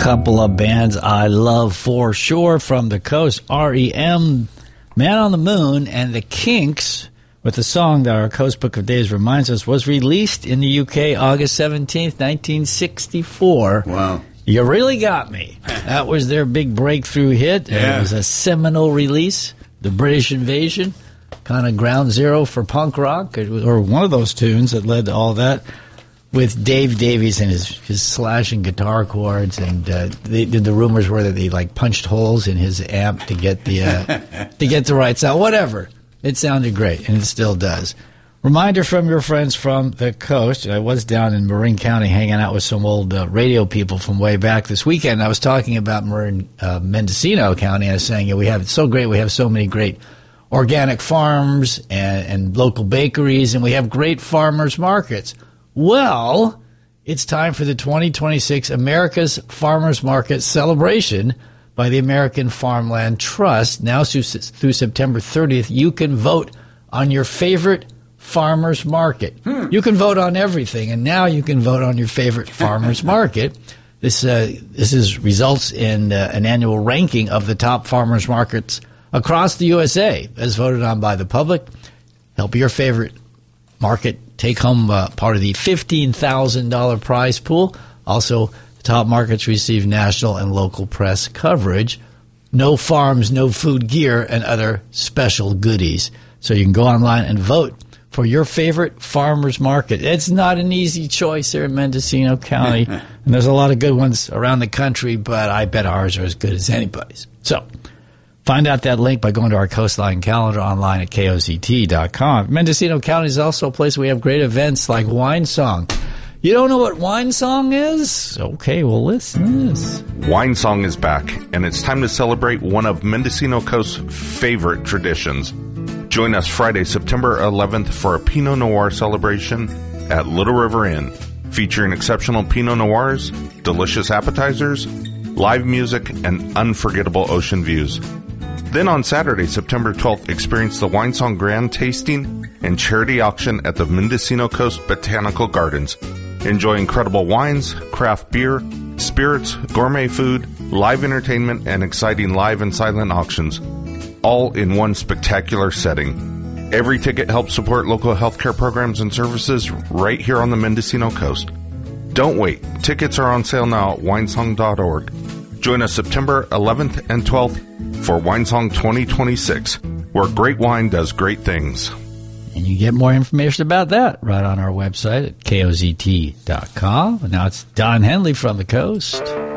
couple of bands I love for sure from the coast. REM, Man on the Moon, and the Kinks, with a song that our Coast Book of Days reminds us was released in the UK August 17th, 1964. Wow. You Really Got Me. That was their big breakthrough hit. Yeah. It was a seminal release, The British Invasion, kind of ground zero for punk rock, or one of those tunes that led to all that, with Dave Davies and his slashing guitar chords, and the rumors were that they punched holes in his amp to get the right sound. Whatever, it sounded great, and it still does. Reminder from your friends from the coast. I was down in Marin County hanging out with some old radio people from way back this weekend. I was talking about Mendocino County. I was saying, it's so great. We have so many great organic farms and local bakeries, and we have great farmers markets. Well, it's time for the 2026 America's Farmers Market celebration by the American Farmland Trust. Now through September 30th, you can vote on your favorite farmers market. You can vote on everything, and now you can vote on your favorite farmers market. This results in an annual ranking of the top farmers markets across the USA, as voted on by the public. Help your favorite market take home part of the $15,000 prize pool. Also, the top markets receive national and local press coverage. No farms, no food gear, and other special goodies. So you can go online and vote for your favorite farmer's market. It's not an easy choice here in Mendocino County, and there's a lot of good ones around the country, but I bet ours are as good as anybody's. So find out that link by going to our Coastline calendar online at KOZT.com. Mendocino County is also a place where we have great events like Wine Song. You don't know what Wine Song is? Okay, well, listen to this. Wine Song is back, and it's time to celebrate one of Mendocino Coast's favorite traditions. Join us Friday, September 11th for a Pinot Noir celebration at Little River Inn, featuring exceptional Pinot Noirs, delicious appetizers, live music, and unforgettable ocean views. Then on Saturday, September 12th, experience the Wine Song Grand Tasting and Charity Auction at the Mendocino Coast Botanical Gardens. Enjoy incredible wines, craft beer, spirits, gourmet food, live entertainment, and exciting live and silent auctions, all in one spectacular setting. Every ticket helps support local healthcare programs and services right here on the Mendocino Coast. Don't wait. Tickets are on sale now at winesong.org. Join us September 11th and 12th for Wine Song 2026, where great wine does great things. And you get more information about that right on our website at KOZT.com. And now it's Don Henley from the coast.